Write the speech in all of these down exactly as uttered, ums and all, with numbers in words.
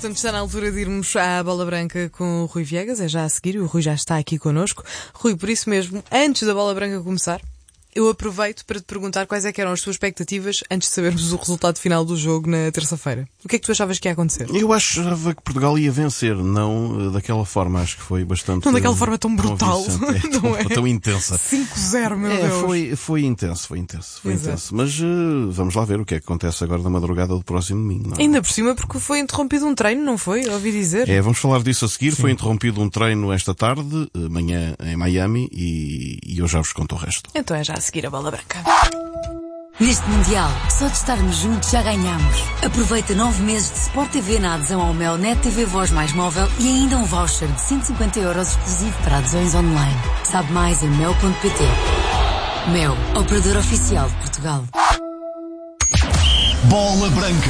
Portanto, está na altura de irmos à Bola Branca com o Rui Viegas, é já a seguir, o Rui já está aqui connosco. Rui, por isso mesmo, antes da Bola Branca começar, eu aproveito para te perguntar quais é que eram as tuas expectativas antes de sabermos o resultado final do jogo na terça-feira. O que é que tu achavas que ia acontecer? Eu achava que Portugal ia vencer, não daquela forma, acho que foi bastante... Não daquela forma tão brutal, é, tão, é? tão intensa. cinco zero, meu é, Deus. Foi, foi intenso, foi intenso, foi Exato. intenso. Mas uh, vamos lá ver o que é que acontece agora na madrugada do próximo domingo. Não é? Ainda por cima porque foi interrompido um treino, não foi? Ouvi dizer. É, vamos falar disso a seguir. Sim. Foi interrompido um treino esta tarde, amanhã em Miami, e, e eu já vos conto o resto. Então é já a seguir a Bola Branca. Neste Mundial, só de estarmos juntos já ganhamos. Aproveita nove meses de Sport T V na adesão ao Mel Net T V Voz mais móvel e ainda um voucher de cento e cinquenta euros exclusivo para adesões online. Sabe mais em mel ponto pt. Mel, operador oficial de Portugal. Bola Branca.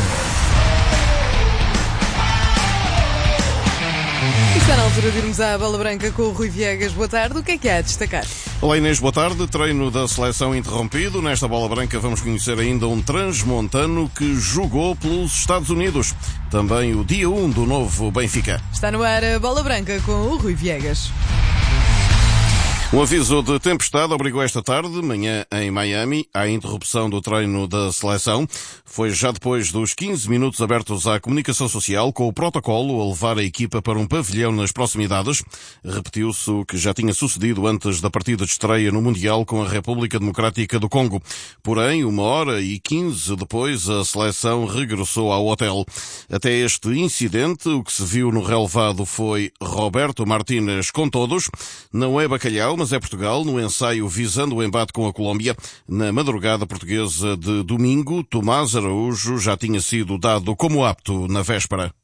Está na altura de irmos à Bola Branca com o Rui Viegas. Boa tarde, o que é que há a destacar? Olá Inês, boa tarde. Treino da seleção interrompido. Nesta Bola Branca vamos conhecer ainda um transmontano que jogou pelos Estados Unidos. Também o dia um do novo Benfica. Está no ar a Bola Branca com o Rui Viegas. Um aviso de tempestade obrigou esta tarde, manhã em Miami, à interrupção do treino da seleção. Foi já depois dos quinze minutos abertos à comunicação social, com o protocolo a levar a equipa para um pavilhão nas proximidades. Repetiu-se o que já tinha sucedido antes da partida de estreia no Mundial com a República Democrática do Congo. Porém, uma hora e quinze depois, a seleção regressou ao hotel. Até este incidente, o que se viu no relevado foi Roberto Martínez com todos. Não é bacalhau, mas é Portugal, no ensaio visando o embate com a Colômbia. Na madrugada portuguesa de domingo, Tomás Araújo já tinha sido dado como apto na véspera.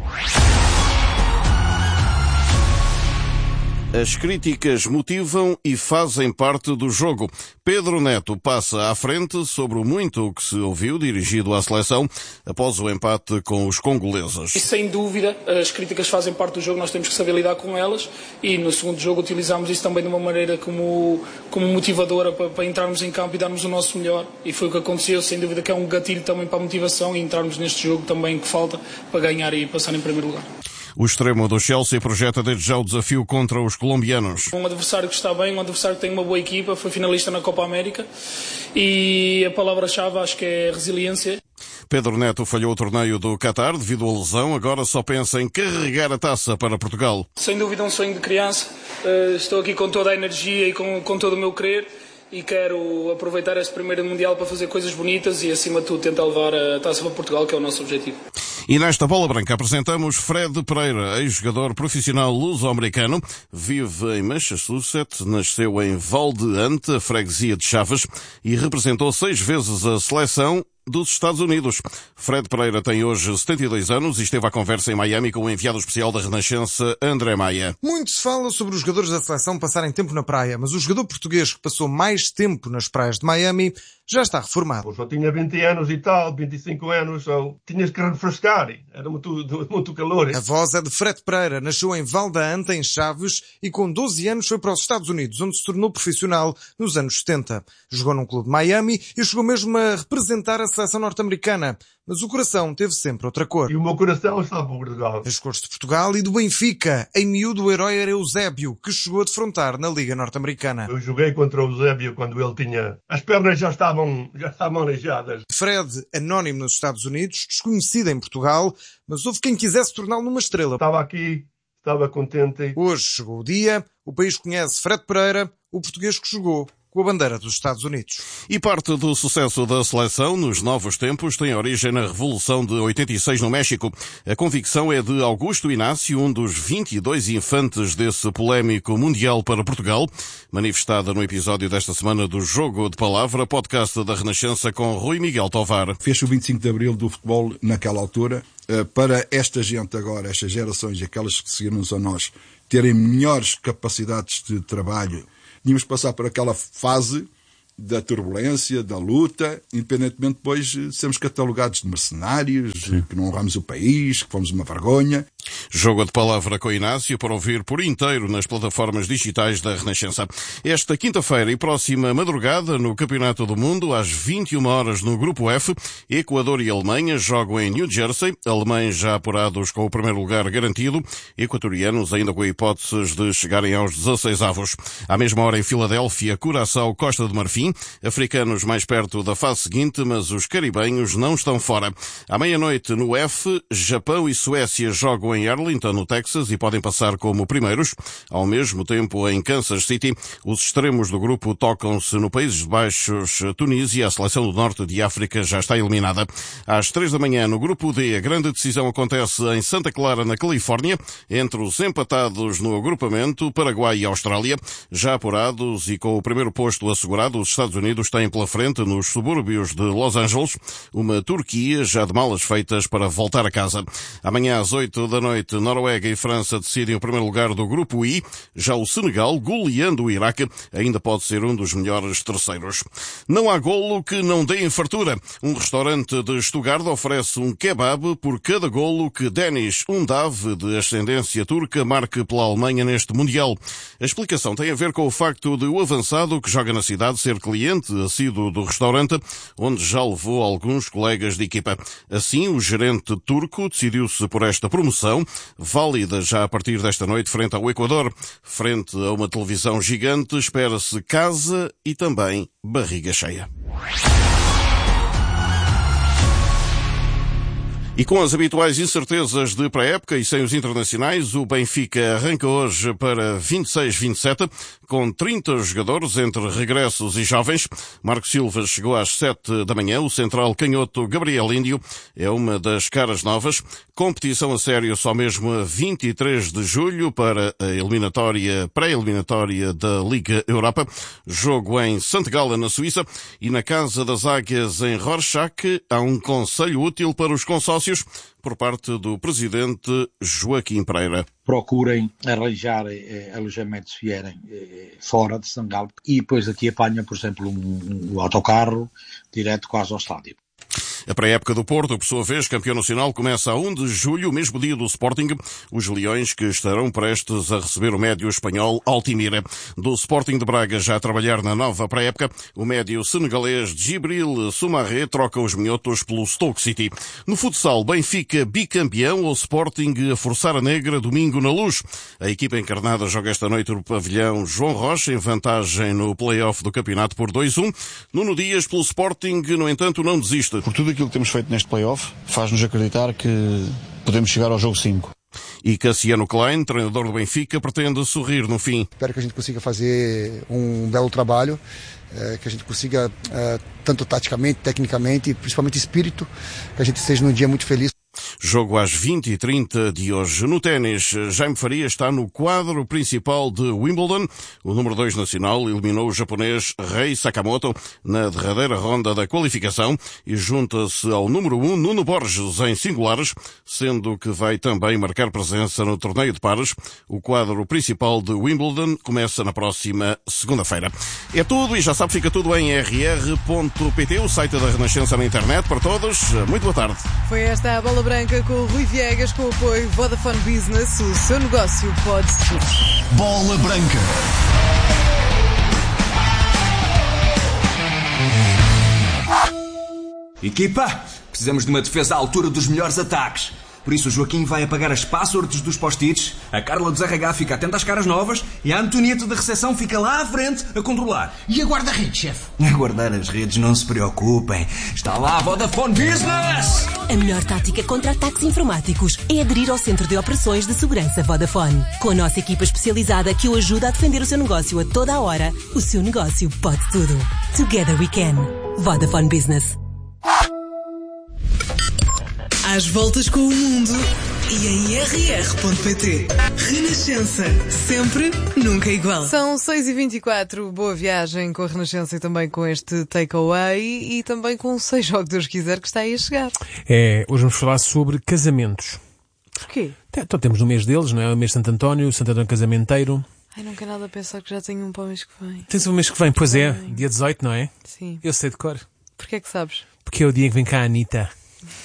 As críticas motivam e fazem parte do jogo. Pedro Neto passa à frente sobre o muito que se ouviu dirigido à seleção após o empate com os congoleses. E sem dúvida, as críticas fazem parte do jogo, nós temos que saber lidar com elas e no segundo jogo utilizámos isso também de uma maneira como, como motivadora para, para entrarmos em campo e darmos o nosso melhor. E foi o que aconteceu, sem dúvida que é um gatilho também para a motivação e entrarmos neste jogo também que falta para ganhar e passar em primeiro lugar. O extremo do Chelsea projeta desde já o desafio contra os colombianos. Um adversário que está bem, um adversário que tem uma boa equipa, foi finalista na Copa América e a palavra-chave acho que é resiliência. Pedro Neto falhou o torneio do Qatar devido à lesão, agora só pensa em carregar a taça para Portugal. Sem dúvida um sonho de criança, estou aqui com toda a energia e com, com todo o meu querer e quero aproveitar este primeiro Mundial para fazer coisas bonitas e acima de tudo tentar levar a taça para Portugal, que é o nosso objetivo. E nesta Bola Branca apresentamos Fred Pereira, ex-jogador profissional luso-americano, vive em Massachusetts, nasceu em Valdeante, a freguesia de Chaves, e representou seis vezes a seleção dos Estados Unidos. Fred Pereira tem hoje setenta e dois anos e esteve à conversa em Miami com o enviado especial da Renascença, André Maia. Muito se fala sobre os jogadores da seleção passarem tempo na praia, mas o jogador português que passou mais tempo nas praias de Miami já está reformado. Eu só tinha vinte anos e tal, vinte e cinco anos, só tinhas que refrescar, era muito, muito calor. A voz é de Fred Pereira, nasceu em Valdeante, em Chaves, e com doze anos foi para os Estados Unidos, onde se tornou profissional nos anos setenta. Jogou num clube de Miami e chegou mesmo a representar a seleção norte-americana, mas o coração teve sempre outra cor. E o meu coração está para Portugal. As cores de Portugal e do Benfica. Em miúdo o herói era Eusébio, que chegou a defrontar na Liga Norte-Americana. Eu joguei contra o Eusébio quando ele tinha... As pernas já estavam, já estavam aleijadas. Fred, anónimo nos Estados Unidos, desconhecido em Portugal, mas houve quem quisesse torná-lo numa estrela. Estava aqui, estava contente. Hoje chegou o dia, o país conhece Fred Pereira, o português que jogou com a bandeira dos Estados Unidos. E parte do sucesso da seleção nos novos tempos tem origem na Revolução de oitenta e seis no México. A convicção é de Augusto Inácio, um dos vinte e dois infantes desse polémico Mundial para Portugal, manifestada no episódio desta semana do Jogo de Palavra, podcast da Renascença com Rui Miguel Tovar. Fez o vinte e cinco de Abril do futebol naquela altura, para esta gente agora, estas gerações e aquelas que seguiram-nos a nós, terem melhores capacidades de trabalho. Tínhamos que passar por aquela fase da turbulência, da luta, independentemente depois de sermos catalogados de mercenários, Sim. que não honramos o país, que fomos uma vergonha. Jogo de palavra com Inácio para ouvir por inteiro nas plataformas digitais da Renascença. Esta quinta-feira e próxima madrugada no Campeonato do Mundo, às vinte e uma horas no Grupo F, Equador e Alemanha jogam em New Jersey, alemães já apurados com o primeiro lugar garantido, equatorianos ainda com hipóteses de chegarem aos dezasseis avos. À mesma hora em Filadélfia, Curaçao, Costa de Marfim, africanos mais perto da fase seguinte, mas os caribenhos não estão fora. À meia-noite no F, Japão e Suécia jogam em Arlington, no Texas, e podem passar como primeiros. Ao mesmo tempo, em Kansas City, os extremos do grupo tocam-se no Países Baixos, Tunísia. A seleção do norte de África já está eliminada. Às três da manhã, no grupo D, a grande decisão acontece em Santa Clara, na Califórnia, entre os empatados no agrupamento, Paraguai e Austrália. Já apurados e com o primeiro posto assegurado, os Estados Unidos têm pela frente, nos subúrbios de Los Angeles, uma Turquia já de malas feitas para voltar a casa. Amanhã às oito da noite, Noruega e França decidem o primeiro lugar do grupo I. Já o Senegal, goleando o Iraque, ainda pode ser um dos melhores terceiros. Não há golo que não dê em fartura. Um restaurante de Stuttgart oferece um kebab por cada golo que Deniz Undav, de ascendência turca, marque pela Alemanha neste Mundial. A explicação tem a ver com o facto de o avançado que joga na cidade ser cliente assíduo do restaurante, onde já levou alguns colegas de equipa. Assim, o gerente turco decidiu-se por esta promoção, válida já a partir desta noite frente ao Equador. Frente a uma televisão gigante, espera-se casa e também barriga cheia. E com as habituais incertezas de pré-época e sem os internacionais, o Benfica arranca hoje para vinte e seis vinte e sete, com trinta jogadores entre regressos e jovens. Marco Silva chegou às sete da manhã. O central canhoto Gabriel Índio é uma das caras novas. Competição a sério só mesmo a vinte e três de julho para a eliminatória, pré-eliminatória da Liga Europa. Jogo em Santa Gala, na Suíça, e na Casa das Águias, em Rorschach, há um conselho útil para os consórcios por parte do presidente Joaquim Pereira. Procurem arranjar eh, alojamentos se vierem eh, fora de Santa Gala e depois aqui apanham, por exemplo, um, um autocarro direto quase ao estádio. A pré-época do Porto, por sua vez, campeão nacional, começa a um de julho, o mesmo dia do Sporting. Os leões que estarão prestes a receber o médio espanhol Altimira. Do Sporting de Braga já a trabalhar na nova pré-época, o médio senegalês Djibril Soumaré troca os minhotos pelo Stoke City. No futsal, Benfica bicampeão, ou Sporting a forçar a negra domingo na Luz. A equipa encarnada joga esta noite no pavilhão João Rocha, em vantagem no play-off do campeonato por dois a um. Nuno Dias, pelo Sporting, no entanto, não desiste. Por tudo aquilo que temos feito neste play-off faz-nos acreditar que podemos chegar ao jogo cinco. E Cassiano Klein, treinador do Benfica, pretende sorrir no fim. Espero que a gente consiga fazer um belo trabalho, é, que a gente consiga, é, tanto taticamente, tecnicamente, principalmente espírito, que a gente esteja num dia muito feliz. Jogo às vinte e trinta de hoje. No ténis, Jaime Faria está no quadro principal de Wimbledon. O número dois nacional eliminou o japonês Rei Sakamoto na derradeira ronda da qualificação e junta-se ao número um, Nuno Borges, em singulares, sendo que vai também marcar presença no torneio de pares. O quadro principal de Wimbledon começa na próxima segunda-feira. É tudo e já sabe, fica tudo em r r ponto p t, o site da Renascença na internet para todos. Muito boa tarde. Foi esta a Bola Branca com o Rui Viegas, com o apoio Vodafone Business. O seu negócio pode ser. Bola Branca. Equipa, precisamos de uma defesa à altura dos melhores ataques. Por isso o Joaquim vai apagar as passwords dos post-its, a Carla dos R H fica atenta às caras novas e a Antonieta da recepção fica lá à frente a controlar. E a guarda-redes, chefe? A guardar as redes, não se preocupem. Está lá a Vodafone Business! A melhor tática contra ataques informáticos é aderir ao Centro de Operações de Segurança Vodafone. Com a nossa equipa especializada que o ajuda a defender o seu negócio a toda a hora, o seu negócio pode tudo. Together we can. Vodafone Business. Às voltas com o mundo e em r r ponto p t. Renascença. Sempre, nunca igual. São seis e vinte e quatro. Boa viagem com a Renascença e também com este takeaway e também com o Seja o que Deus quiser que está aí a chegar. É, hoje vamos falar sobre casamentos. Porquê? Então, temos no mês deles, não é? O mês de Santo António, Santo António Casamenteiro. Ai, não quero nada a pensar que já tenho um para o mês que vem. Tens um mês que vem, pois é, dia dezoito, não é? Sim. Eu sei de cor. Porquê é que sabes? Porque é o dia em que vem cá a Anitta.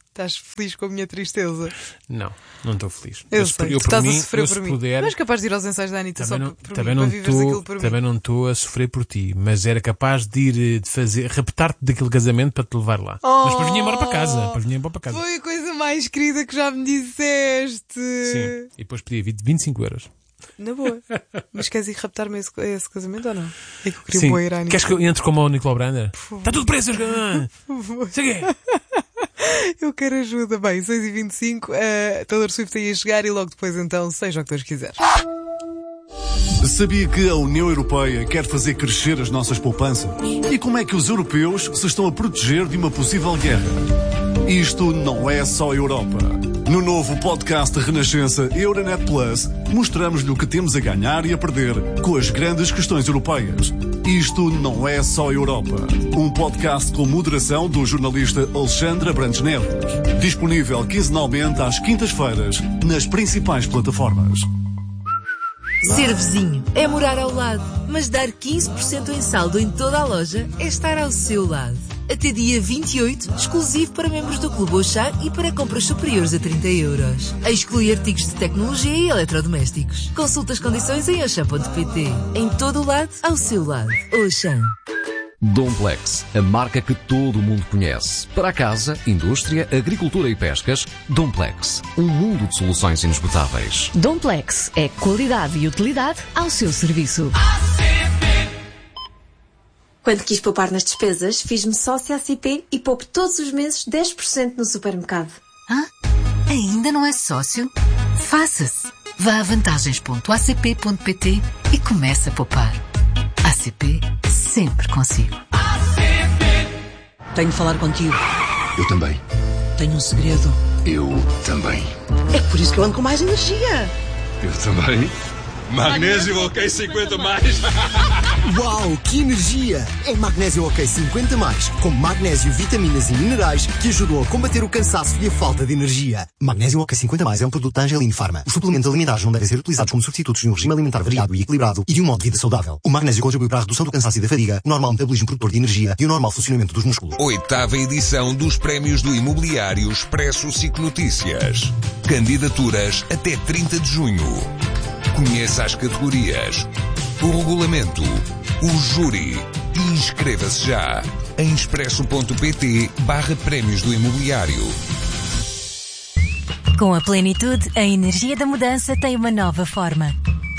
Estás feliz com a minha tristeza? Não, não estou feliz. Eu, eu sei, eu, tu estás mim, a sofrer por mim. Puder, não és capaz de ir aos ensaios da Anitta só não, por, por também mim, não para viveres tô, aquilo por mim. Também não estou a sofrer por ti, mas era capaz de ir, de fazer, raptar-te daquele casamento para te levar lá. Oh, mas depois vinha embora para casa. Depois vinha embora para casa. Foi a coisa mais querida que já me disseste. Sim, e depois pedia vinte e cinco euros. Na boa. Mas queres ir raptar-me a esse, a esse casamento ou não? É que eu queria Sim. boa ir à Anitta. Queres que eu entre como o Nicolau Brander? Está tudo preço! Sei Eu quero ajuda. Bem, seis e vinte e cinco, a Taylor Swift aí a chegar e logo depois então, seja o que Deus quiser. Sabia que a União Europeia quer fazer crescer as nossas poupanças? E como é que os europeus se estão a proteger de uma possível guerra? Isto não é só Europa. No novo podcast de Renascença Euronet Plus, mostramos-lhe o que temos a ganhar e a perder com as grandes questões europeias. Isto não é só Europa. Um podcast com moderação do jornalista Alexandre Abrantes Neves. Disponível quinzenalmente às quintas-feiras nas principais plataformas. Ser vizinho é morar ao lado, mas dar quinze por cento em saldo em toda a loja é estar ao seu lado. Até dia vinte e oito, exclusivo para membros do Clube Auchan e para compras superiores a trinta euros. Exclui artigos de tecnologia e eletrodomésticos. Consulta as condições em auchan ponto pt. Em todo o lado, ao seu lado. Auchan. Domplex, a marca que todo mundo conhece. Para a casa, indústria, agricultura e pescas, Domplex, um mundo de soluções inesgotáveis. Domplex é qualidade e utilidade ao seu serviço. Quando quis poupar nas despesas, fiz-me sócia A C P e poupo todos os meses dez por cento no supermercado. Hã? Ainda não é sócio? Faça-se. Vá a vantagens ponto a c p ponto p t e comece a poupar. A C P sempre consigo. Tenho de falar contigo. Eu também. Tenho um segredo. Eu também. É por isso que eu ando com mais energia. Eu também. Magnésio OK cinquenta mais. Uau, que energia! É Magnésio OK cinquenta mais, com magnésio, vitaminas e minerais que ajudam a combater o cansaço e a falta de energia. Magnésio OK cinquenta mais é um produto da Angelin Pharma. Os suplementos alimentares não devem ser utilizados como substitutos de um regime alimentar variado e equilibrado e de um modo de vida saudável. O magnésio contribui para a redução do cansaço e da fadiga, o normal metabolismo produtor de energia e o normal funcionamento dos músculos. Oitava edição dos Prémios do Imobiliário Expresso SIC Notícias. Candidaturas até trinta de junho. Conheça as categorias, o regulamento, o júri e inscreva-se já em expresso ponto pt barra prémios do imobiliário. Com a plenitude, a energia da mudança tem uma nova forma.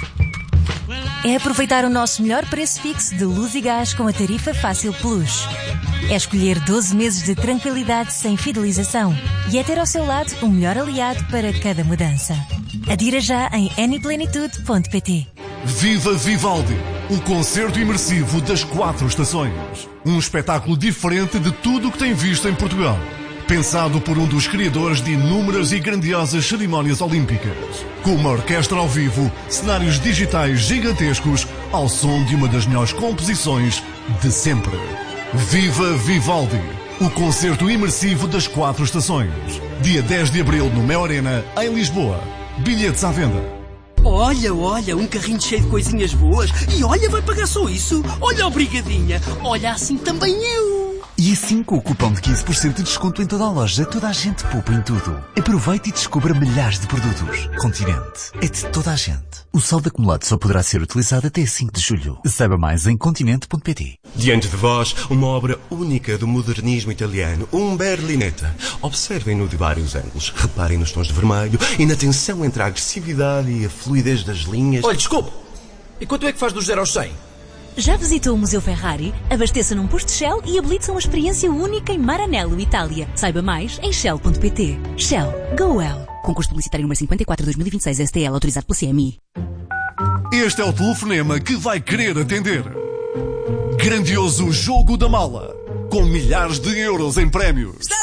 É aproveitar o nosso melhor preço fixo de luz e gás com a tarifa Fácil Plus. É escolher doze meses de tranquilidade sem fidelização. E é ter ao seu lado o melhor aliado para cada mudança. Adira já em aniplenitude ponto pt. Viva Vivaldi, o concerto imersivo das quatro estações. Um espetáculo diferente de tudo o que tem visto em Portugal. Pensado por um dos criadores de inúmeras e grandiosas cerimónias olímpicas. Com uma orquestra ao vivo, cenários digitais gigantescos, ao som de uma das melhores composições de sempre. Viva Vivaldi, o concerto imersivo das quatro estações. Dia dez de abril no Mel Arena, em Lisboa. Bilhetes à venda. Olha, olha, um carrinho cheio de coisinhas boas. E olha, vai pagar só isso. Olha, obrigadinha. Olha, assim também eu. E assim, com o cupom de quinze por cento de desconto em toda a loja, toda a gente poupa em tudo. Aproveite e descubra milhares de produtos. Continente. É de toda a gente. O saldo acumulado só poderá ser utilizado até cinco de julho. Saiba mais em continente ponto pt. Diante de vós, uma obra única do modernismo italiano, um Berlinetta. Observem-no de vários ângulos. Reparem nos tons de vermelho e na tensão entre a agressividade e a fluidez das linhas. Olha, desculpe. E quanto é que faz do zero aos cem? Já visitou o Museu Ferrari? Abasteça num posto Shell e habilite-se a uma experiência única em Maranello, Itália. Saiba mais em shell ponto pt. Shell. Go well. Concurso publicitário número cinquenta e quatro de dois mil e vinte e seis S T L, autorizado pela C M I. Este é o telefonema que vai querer atender. Grandioso Jogo da Mala, com milhares de euros em prémios. Está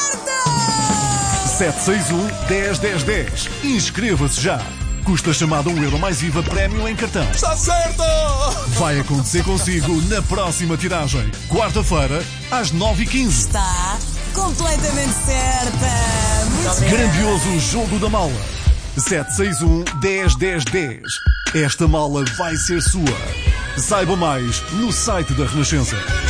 certo! sete seis um, dez, dez, dez. Inscreva-se já. Custa a chamada um euro mais I V A prémio em cartão. Está certo! Vai acontecer consigo na próxima tiragem. Quarta-feira, às nove e quinze. Está completamente certa! Grandioso Jogo da Mala. sete seis um, dez, dez, dez. Esta mala vai ser sua. Saiba mais no site da Renascença.